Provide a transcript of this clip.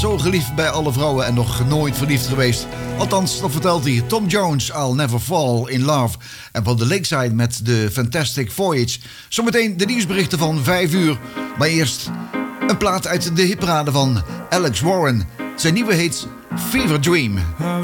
Zo geliefd bij alle vrouwen en nog nooit verliefd geweest. Althans, dat vertelt hij. Tom Jones, I'll Never Fall in Love. En van de Lakeside met de Fantastic Voyage. Zometeen de nieuwsberichten van 5 uur. Maar eerst een plaat uit de hitparade van Alex Warren. Zijn nieuwe heet Fever Dream.